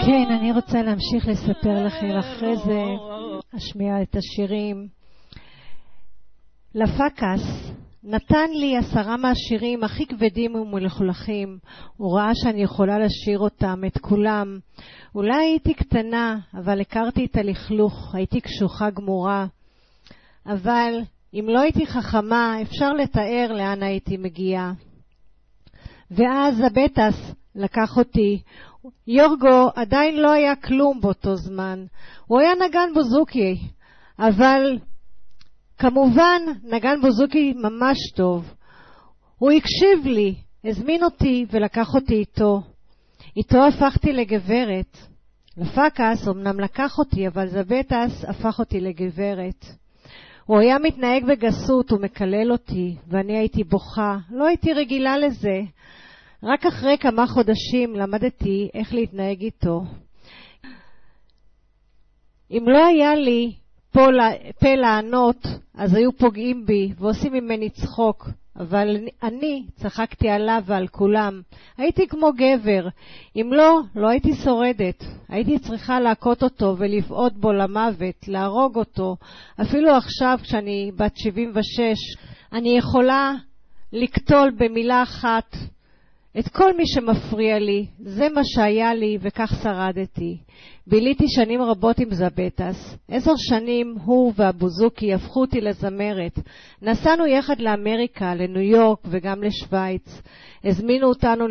כן, אני רוצה להמשיך לספר לכם אחרי זה, אשמיע את השירים. לפקס נתן לי 10 מהשירים הכי כבדים ומלוכלכים. הוא ראה שאני יכולה לשיר אותם, את כולם. אולי הייתי קטנה, אבל הכרתי את הלכלוך, הייתי קשוחה גמורה. אבל אם לא הייתי חכמה, אפשר לתאר לאן הייתי מגיעה. ואז הבטס לקח אותי. יורגו עדיין לא היה כלום באותו זמן. הוא היה נגן בוזוקי, אבל כמובן נגן בוזוקי ממש טוב. הוא הקשיב לי, הזמין אותי ולקח אותי איתו. איתו הפכתי לגברת. לפקס אמנם לקח אותי, אבל זבטס הפך אותי לגברת. הוא היה מתנהג בגסות ומקלל אותי, ואני הייתי בוכה. לא הייתי רגילה לזה. רק אחרי כמה חודשים למדתי איך להתנהג איתו. אם לא היה לי פה לענות, אז היו פוגעים בי ועושים ממני צחוק. אבל אני צחקתי עליו ועל כולם. הייתי כמו גבר. אם לא, לא הייתי שורדת. הייתי צריכה להכות אותו ולבעוט בו למוות, להרוג אותו. אפילו עכשיו כשאני בת 76, אני יכולה לקטול במילה אחת את כל מי שמפריע לי. זה מה שהיה לי וכך שרדתי. ביליתי שנים רבות עם זבטס. 10 שנים הוא והבוזוקי הפכו אותי לזמרת. נסענו יחד לאמריקה, לניו יורק וגם לשוויץ. הזמינו אותנו